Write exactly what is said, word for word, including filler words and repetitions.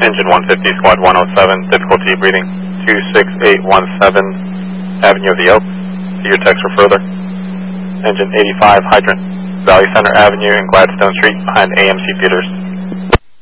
Engine one fifty, Squad one oh seven, difficulty reading two six eight one seven, Avenue of the Oaks. See your text for further. Engine eighty-five, hydrant, Valley Center Avenue and Gladstone Street behind A M C Theaters.